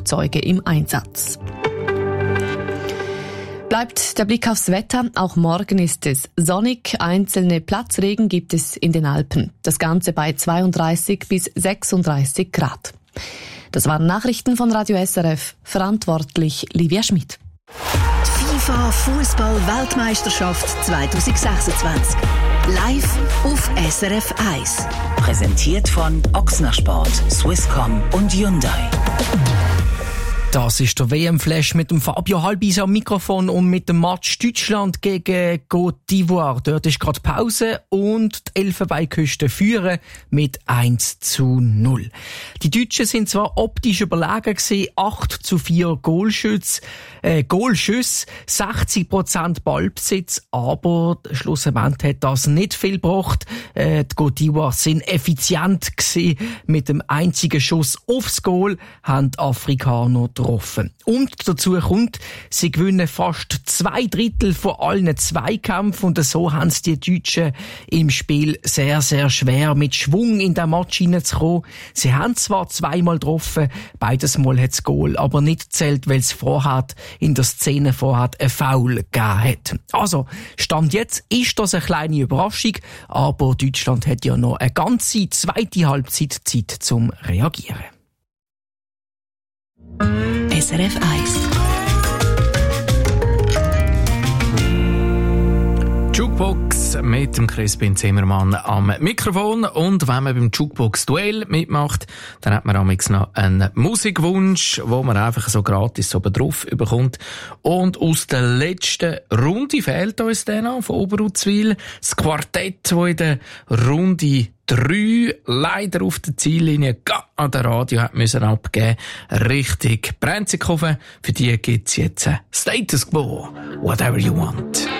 Fahrzeuge im Einsatz. Bleibt der Blick aufs Wetter. Auch morgen ist es sonnig. Einzelne Platzregen gibt es in den Alpen. Das Ganze bei 32 bis 36 Grad. Das waren Nachrichten von Radio SRF. Verantwortlich Livia Schmid. Die FIFA Fußball-Weltmeisterschaft 2026. Live auf SRF 1. Präsentiert von Ochsner Sport, Swisscom und Hyundai. Das ist der WM-Flash mit dem Fabio Halbis am Mikrofon und mit dem Match Deutschland gegen Côte d'Ivoire. Dort ist gerade Pause und die Elfenbeinküste führen mit 1:0. Die Deutschen sind zwar optisch überlegen gewesen, 8:4 Goalschüsse, 60% Ballbesitz, aber schlussendlich hat das nicht viel gebracht. Die Côte d'Ivoire sind effizient gewesen. Mit dem einzigen Schuss aufs Goal haben die Afrikaner getroffen. Und dazu kommt, sie gewinnen fast 2/3 von allen Zweikämpfen und so haben es die Deutschen im Spiel sehr, sehr schwer, mit Schwung in den Match hineinzukommen. Sie haben zwar zweimal getroffen, beides Mal hat das Goal aber nicht gezählt, weil es in der Szene vorher ein Foul gegeben hat. Also, Stand jetzt ist das eine kleine Überraschung, aber Deutschland hat ja noch eine ganze zweite Halbzeit Zeit zum Reagieren. SRF 1. Jukebox mit dem Crispin Zimmermann am Mikrofon. Und wenn man beim Jukebox-Duell mitmacht, dann hat man amigs noch einen Musikwunsch, wo man einfach so gratis oben drauf bekommt. Und aus der letzten Runde fehlt uns der noch von Oberuzwil. Das Quartett, das in der Runde 3 leider auf der Ziellinie an der Radio hat müssen abgeben. Richtig Brenzikofen. Für die gibt's jetzt Status Quo. Whatever you want.